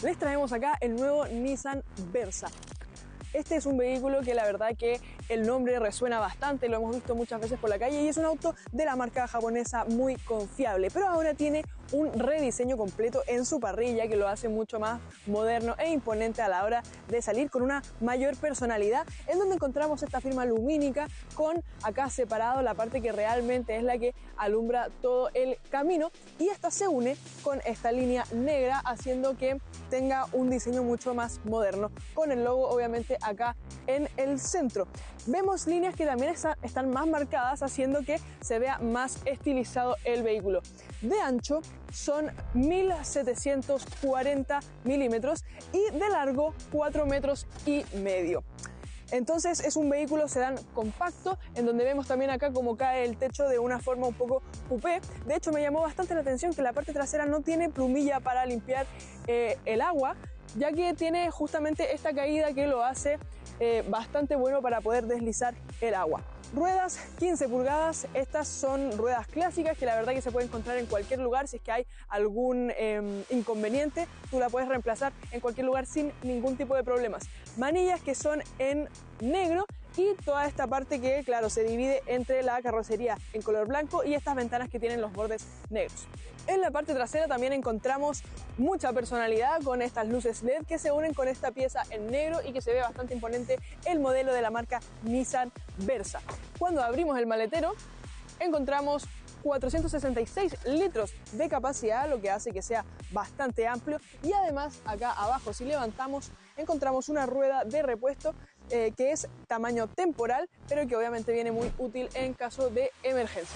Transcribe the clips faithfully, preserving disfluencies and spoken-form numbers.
les traemos acá el nuevo Nissan Versa. Este es un vehículo que la verdad que el nombre resuena bastante, lo hemos visto muchas veces por la calle y es un auto de la marca japonesa muy confiable, pero ahora tiene un rediseño completo en su parrilla que lo hace mucho más moderno e imponente a la hora de salir, con una mayor personalidad, en donde encontramos esta firma lumínica con acá separado la parte que realmente es la que alumbra todo el camino, y esta se une con esta línea negra haciendo que tenga un diseño mucho más moderno, con el logo obviamente acá en el centro. Vemos líneas que también está, están más marcadas, haciendo que se vea más estilizado el vehículo. De ancho son mil setecientos cuarenta milímetros y de largo cuatro metros y medio. Entonces es un vehículo sedán compacto, en donde vemos también acá como cae el techo de una forma un poco coupé. De hecho me llamó bastante la atención que la parte trasera no tiene plumilla para limpiar eh, el agua, ya que tiene justamente esta caída que lo hace eh, bastante bueno para poder deslizar el agua. Ruedas quince pulgadas, estas son ruedas clásicas que la verdad que se puede encontrar en cualquier lugar. Si es que hay algún eh, inconveniente, tú la puedes reemplazar en cualquier lugar sin ningún tipo de problemas. Manillas que son en negro y toda esta parte que, claro, se divide entre la carrocería en color blanco y estas ventanas que tienen los bordes negros. En la parte trasera también encontramos mucha personalidad con estas luces L E D que se unen con esta pieza en negro y que se ve bastante imponente el modelo de la marca Nissan Versa. Cuando abrimos el maletero encontramos cuatrocientos sesenta y seis litros de capacidad, lo que hace que sea bastante amplio, y además acá abajo, si levantamos, encontramos una rueda de repuesto eh, que es tamaño temporal, pero que obviamente viene muy útil en caso de emergencias.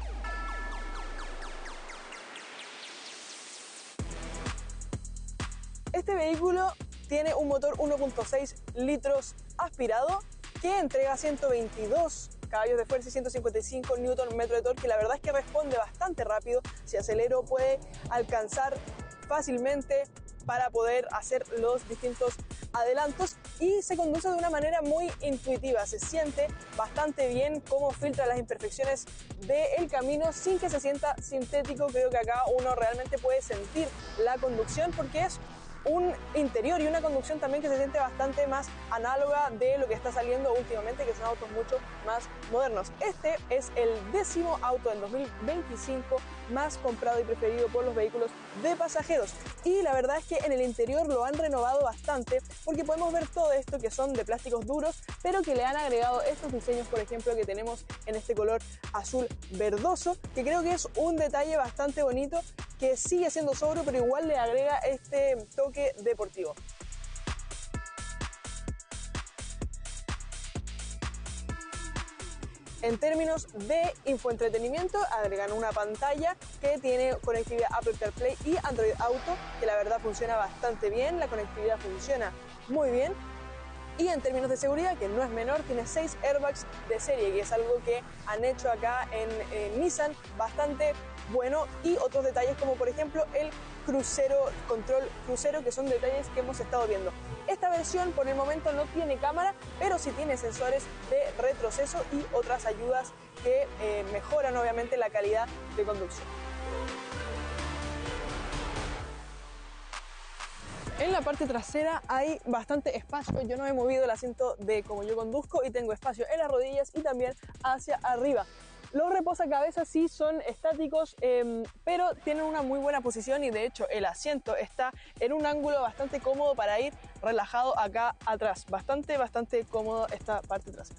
Este vehículo tiene un motor uno punto seis litros aspirado que entrega ciento veintidós caballos de fuerza y ciento cincuenta y cinco newton metros de torque. La verdad es que responde bastante rápido. Si acelero puede alcanzar fácilmente para poder hacer los distintos adelantos, y se conduce de una manera muy intuitiva. Se siente bastante bien cómo filtra las imperfecciones del camino sin que se sienta sintético. Creo que acá uno realmente puede sentir la conducción porque es un interior y una conducción también que se siente bastante más análoga de lo que está saliendo últimamente, que son autos mucho más modernos. Este es el décimo auto en dos mil veinticinco más comprado y preferido por los vehículos de pasajeros, y la verdad es que en el interior lo han renovado bastante, porque podemos ver todo esto que son de plásticos duros, pero que le han agregado estos diseños, por ejemplo, que tenemos en este color azul verdoso, que creo que es un detalle bastante bonito, que sigue siendo sobrio, pero igual le agrega este toque deportivo. En términos de infoentretenimiento, agregan una pantalla que tiene conectividad Apple CarPlay y Android Auto, que la verdad funciona bastante bien, la conectividad funciona muy bien. Y en términos de seguridad, que no es menor, tiene seis airbags de serie, que es algo que han hecho acá en, en Nissan bastante bueno, y otros detalles como por ejemplo el crucero, control crucero, que son detalles que hemos estado viendo. Esta versión por el momento no tiene cámara, pero sí tiene sensores de retroceso y otras ayudas que eh, mejoran obviamente la calidad de conducción. En la parte trasera hay bastante espacio. Yo no he movido el asiento de como yo conduzco y tengo espacio en las rodillas y también hacia arriba. Los reposacabezas sí son estáticos, eh, pero tienen una muy buena posición, y de hecho el asiento está en un ángulo bastante cómodo para ir relajado acá atrás. Bastante, bastante cómodo esta parte trasera.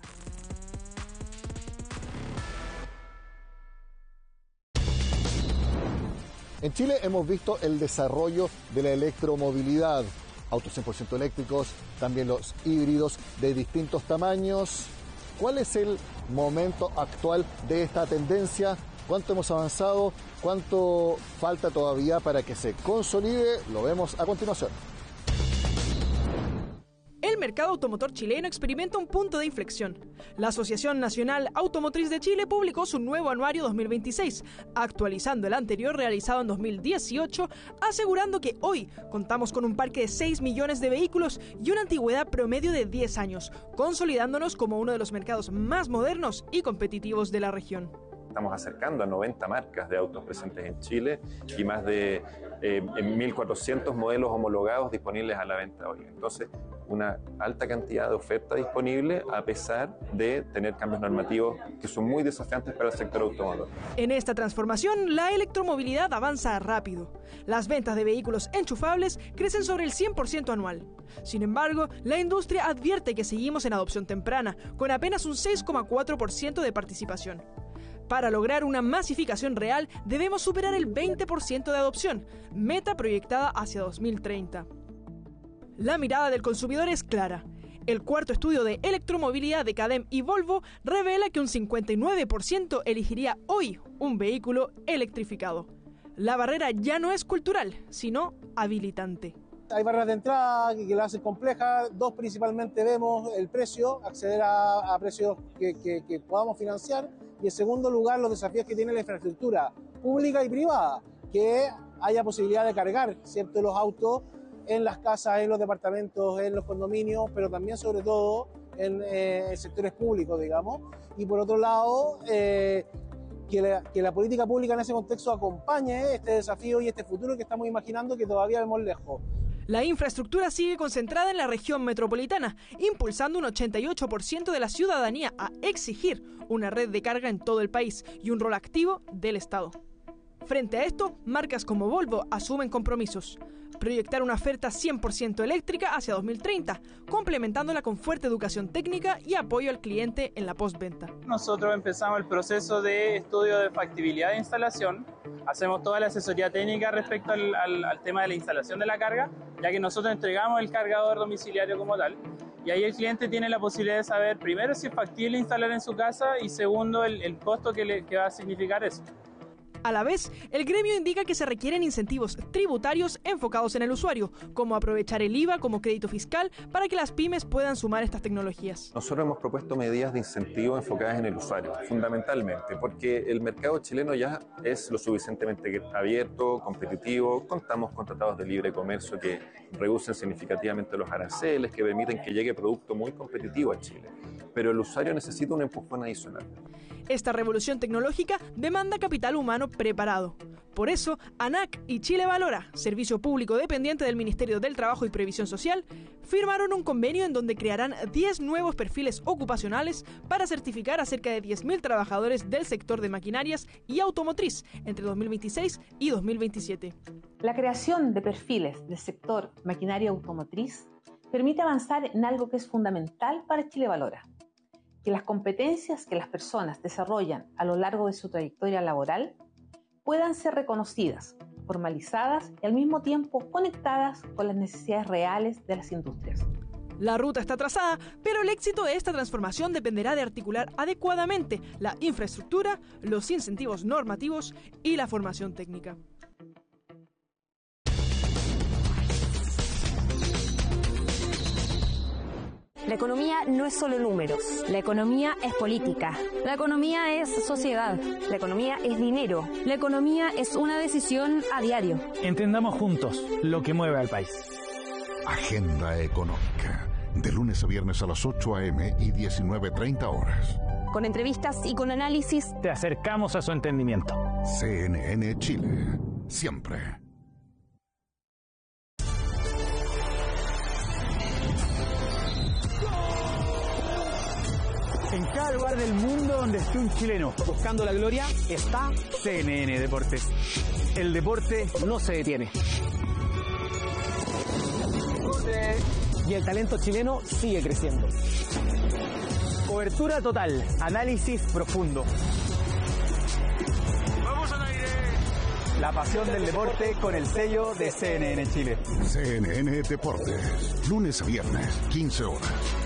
En Chile hemos visto el desarrollo de la electromovilidad, autos cien por ciento eléctricos, también los híbridos de distintos tamaños. ¿Cuál es el momento actual de esta tendencia? ¿Cuánto hemos avanzado? ¿Cuánto falta todavía para que se consolide? Lo vemos a continuación. El mercado automotor chileno experimenta un punto de inflexión. La Asociación Nacional Automotriz de Chile publicó su nuevo anuario dos mil veintiséis, actualizando el anterior realizado en dos mil dieciocho, asegurando que hoy contamos con un parque de seis millones de vehículos y una antigüedad promedio de diez años, consolidándonos como uno de los mercados más modernos y competitivos de la región. estamos acercando a noventa marcas de autos presentes en Chile y más de eh, mil cuatrocientos modelos homologados disponibles a la venta hoy. Entonces, una alta cantidad de oferta disponible a pesar de tener cambios normativos que son muy desafiantes para el sector automotor. En esta transformación, la electromovilidad avanza rápido. Las ventas de vehículos enchufables crecen sobre el cien por ciento anual. Sin embargo, la industria advierte que seguimos en adopción temprana, con apenas un seis coma cuatro por ciento de participación. Para lograr una masificación real, debemos superar el veinte por ciento de adopción, meta proyectada hacia dos mil treinta. La mirada del consumidor es clara. El cuarto estudio de electromovilidad de CADEM y Volvo revela que un cincuenta y nueve por ciento elegiría hoy un vehículo electrificado. La barrera ya no es cultural, sino habilitante. Hay barreras de entrada que, que la hacen compleja. Dos, principalmente vemos el precio, acceder a, a precios que, que, que podamos financiar. Y en segundo lugar, los desafíos que tiene la infraestructura pública y privada, que haya posibilidad de cargar, ¿cierto?, los autos en las casas, en los departamentos, en los condominios, pero también, sobre todo, en eh, sectores públicos, digamos. Y por otro lado, eh, que, la, que la política pública en ese contexto acompañe este desafío y este futuro que estamos imaginando, que todavía vemos lejos. La infraestructura sigue concentrada en la región metropolitana, impulsando un ochenta y ocho por ciento de la ciudadanía a exigir una red de carga en todo el país y un rol activo del Estado. Frente a esto, marcas como Volvo asumen compromisos. Proyectar una oferta cien por ciento eléctrica hacia dos mil treinta, complementándola con fuerte educación técnica y apoyo al cliente en la postventa. Nosotros empezamos el proceso de estudio de factibilidad de instalación. Hacemos toda la asesoría técnica respecto al, al, al tema de la instalación de la carga, ya que nosotros entregamos el cargador domiciliario como tal. Y ahí el cliente tiene la posibilidad de saber, primero, si es factible instalar en su casa y segundo, el, el costo que, le, que va a significar eso. A la vez, el gremio indica que se requieren incentivos tributarios enfocados en el usuario, como aprovechar el I V A como crédito fiscal para que las pymes puedan sumar estas tecnologías. Nosotros hemos propuesto medidas de incentivo enfocadas en el usuario, fundamentalmente, porque el mercado chileno ya es lo suficientemente abierto, competitivo, contamos con tratados de libre comercio que reducen significativamente los aranceles, que permiten que llegue producto muy competitivo a Chile, pero el usuario necesita un empujón adicional. Esta revolución tecnológica demanda capital humano preparado. Por eso, ANAC y Chile Valora, servicio público dependiente del Ministerio del Trabajo y Previsión Social, firmaron un convenio en donde crearán diez nuevos perfiles ocupacionales para certificar a cerca de diez mil trabajadores del sector de maquinarias y automotriz entre dos mil veintiséis y dos mil veintisiete. La creación de perfiles del sector maquinaria automotriz permite avanzar en algo que es fundamental para Chile Valora: que las competencias que las personas desarrollan a lo largo de su trayectoria laboral puedan ser reconocidas, formalizadas y al mismo tiempo conectadas con las necesidades reales de las industrias. La ruta está trazada, pero el éxito de esta transformación dependerá de articular adecuadamente la infraestructura, los incentivos normativos y la formación técnica. La economía no es solo números. La economía es política. La economía es sociedad. La economía es dinero. La economía es una decisión a diario. Entendamos juntos lo que mueve al país. Agenda Económica. De lunes a viernes a las ocho a eme y diecinueve treinta horas. Con entrevistas y con análisis. Te acercamos a su entendimiento. C N N Chile. Siempre. En cada lugar del mundo donde esté un chileno buscando la gloria, está C N N Deportes. El deporte no se detiene. Y el talento chileno sigue creciendo. Cobertura total, análisis profundo. ¡Vamos al aire! La pasión del deporte con el sello de C N N Chile. C N N Deportes. Lunes a viernes, quince horas.